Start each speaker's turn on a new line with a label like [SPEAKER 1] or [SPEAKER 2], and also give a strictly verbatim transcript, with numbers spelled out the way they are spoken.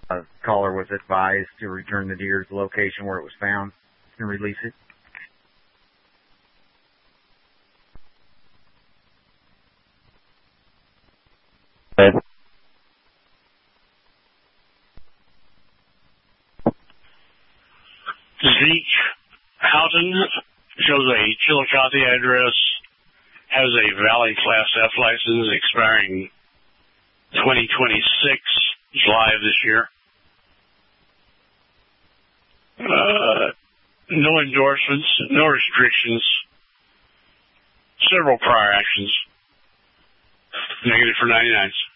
[SPEAKER 1] Uh, caller was advised to return the deer to the location where it was found and release it.
[SPEAKER 2] Okay.
[SPEAKER 3] Zeke Houghton shows a Chillicothe address, has a Valley Class F license expiring twenty twenty-six, July of this year. Uh, no endorsements, no restrictions, several prior actions. Negative for ninety-nines.